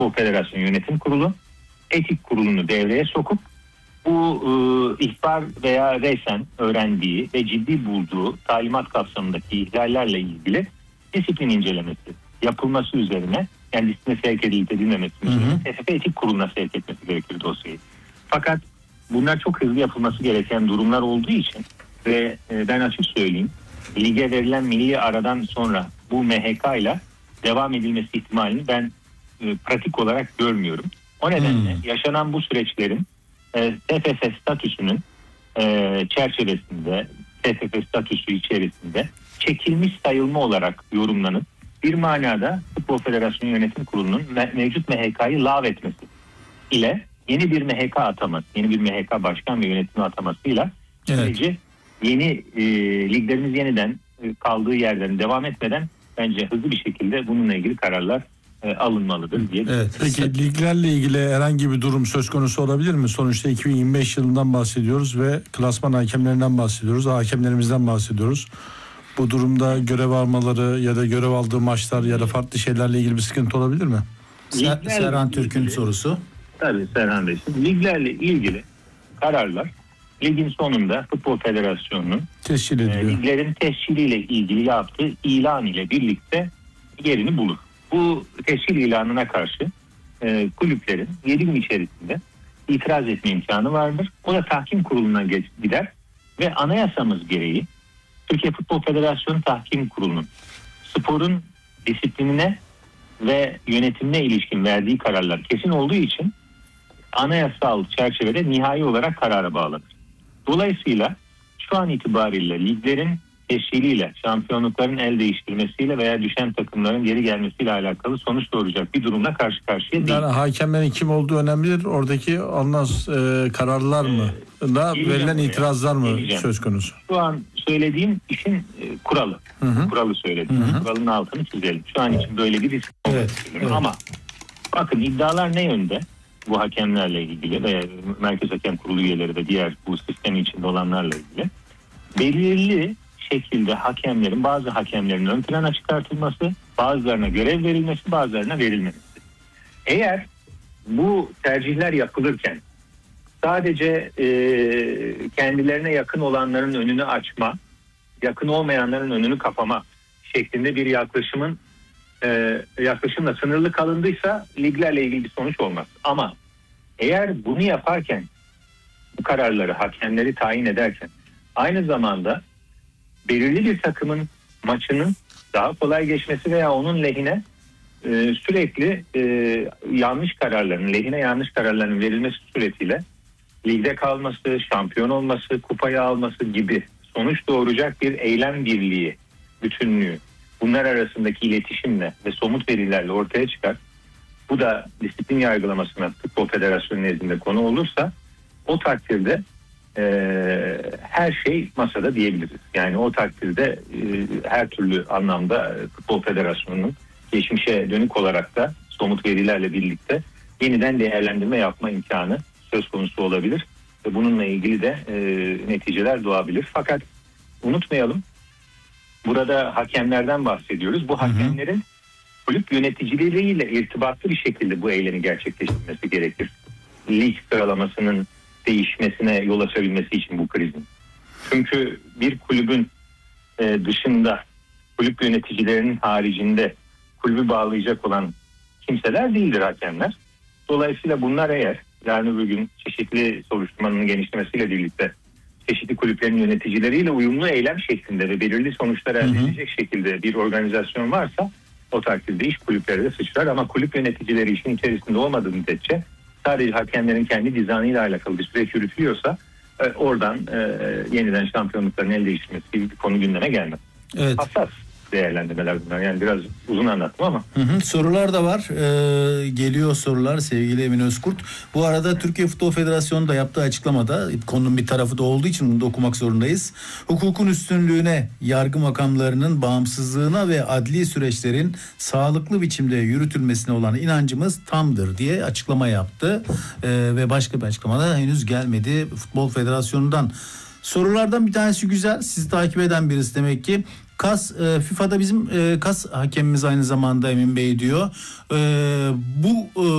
Futbol Federasyonu Yönetim Kurulu etik kurulunu devreye sokup bu ihbar veya resen öğrendiği ve ciddi bulduğu talimat kapsamındaki ihlallerle ilgili disiplin incelemesi yapılması üzerine, yani disipline sevk edilip edilmemesi üzerine TFF Etik Kurulu'na sevk etmesi gerekir dosyayı. Fakat bunlar çok hızlı yapılması gereken durumlar olduğu için ve ben açık söyleyeyim, lige verilen milli aradan sonra bu MHK ile devam edilmesi ihtimalini ben pratik olarak görmüyorum. O nedenle yaşanan bu süreçlerin TFF statüsünün çerçevesinde, TFF statüsü içerisinde çekilmiş sayılma olarak yorumlanıp bir manada Futbol Federasyonu Yönetim Kurulu'nun mevcut MHK'yı lağvetmesi ile yeni bir MHK ataması, yeni bir MHK başkan ve yönetimi atamasıyla süreci yeni liglerimiz yeniden kaldığı yerden devam etmeden bence hızlı bir şekilde bununla ilgili kararlar alınmalıdır diye. Evet. Peki liglerle ilgili herhangi bir durum söz konusu olabilir mi? Sonuçta 2025 yılından bahsediyoruz ve klasman hakemlerinden bahsediyoruz, hakemlerimizden bahsediyoruz. Bu durumda görev almaları ya da görev aldığı maçlar ya da farklı şeylerle ilgili bir sıkıntı olabilir mi? Serhan Türk'ün sorusu. Tabii Serhan Bey. Liglerle ilgili kararlar ligin sonunda Futbol Federasyonu'nun liglerin tesciliyle ilgili yaptığı ilan ile birlikte yerini bulur. Bu tescil ilanına karşı kulüplerin 7 gün içerisinde itiraz etme imkanı vardır. O da tahkim kuruluna gider ve anayasamız gereği Türkiye Futbol Federasyonu Tahkim Kurulu'nun sporun disiplinine ve yönetimine ilişkin verdiği kararlar kesin olduğu için anayasal çerçevede nihai olarak karara bağlanır. Dolayısıyla şu an itibariyle liglerin tesciliyle, şampiyonlukların el değiştirmesiyle veya düşen takımların geri gelmesiyle alakalı sonuç doğuracak bir durumla karşı karşıya değil. Yani hakemlerin kim olduğu önemlidir. Oradaki alınan kararlar mı? Verilen itirazlar mı söz konusu? Şu an söylediğim işin kuralı. Kuralı söyledim. Kuralın altını çizelim. Şu an için böyle bir risk olması. Ama bakın iddialar ne yönde? Bu hakemlerle ilgili ve Merkez Hakem Kurulu üyeleri ve diğer bu sistemin içinde olanlarla ilgili belirli şekilde bazı hakemlerin ön plana çıkartılması, bazılarına görev verilmesi, bazılarına verilmemesi. Eğer bu tercihler yapılırken sadece kendilerine yakın olanların önünü açma, yakın olmayanların önünü kapama şeklinde bir yaklaşımla sınırlı kalındıysa liglerle ilgili bir sonuç olmaz. Ama eğer bunu yaparken, bu kararları, hakemleri tayin ederken aynı zamanda belirli bir takımın maçının daha kolay geçmesi veya onun lehine sürekli yanlış kararların verilmesi suretiyle ligde kalması, şampiyon olması, kupayı alması gibi sonuç doğuracak bir eylem birliği, bütünlüğü, bunlar arasındaki iletişimle ve somut verilerle ortaya çıkar. Bu da disiplin yargılamasına Futbol Federasyonu nezdinde konu olursa o takdirde her şey masada diyebiliriz. Yani o takdirde her türlü anlamda Futbol Federasyonu'nun geçmişe dönük olarak da somut verilerle birlikte yeniden değerlendirme yapma imkanı söz konusu olabilir. Ve bununla ilgili de neticeler doğabilir. Fakat unutmayalım, burada hakemlerden bahsediyoruz. Bu hakemlerin kulüp yöneticileriyle irtibatlı bir şekilde bu eylemi gerçekleştirmesi gerekir. Lig sıralamasının değişmesine yol açabilmesi için bu krizin. Çünkü bir kulübün dışında, kulüp yöneticilerinin haricinde kulübü bağlayacak olan kimseler değildir hakemler. Dolayısıyla bunlar eğer yarın öbür gün çeşitli soruşturmanın genişlemesiyle birlikte çeşitli kulüplerin yöneticileriyle uyumlu eylem şeklinde ve belirli sonuçlar elde edecek şekilde bir organizasyon varsa o takdirde iş kulüplere de sıçrar, ama kulüp yöneticileri işin içerisinde olmadığı müddetçe sadece hakemlerin kendi dizaynıyla alakalı bir süreç yürütülüyorsa oradan yeniden şampiyonlukların el değiştirmesi gibi bir konu gündeme gelmez. Evet. Hassas değerlendirmeler bunlar. Yani biraz uzun anlattım ama. Sorular da var. Geliyor sorular sevgili Emin Özkurt. Bu arada Türkiye Futbol Federasyonu da yaptığı açıklamada, konunun bir tarafı da olduğu için bunu da okumak zorundayız. Hukukun üstünlüğüne, yargı makamlarının bağımsızlığına ve adli süreçlerin sağlıklı biçimde yürütülmesine olan inancımız tamdır diye açıklama yaptı. Ve başka bir açıklama da henüz gelmedi Futbol Federasyonu'ndan. Sorulardan bir tanesi güzel. Sizi takip eden birisi demek ki. FIFA'da bizim KAS hakemimiz aynı zamanda Emin Bey diyor. Bu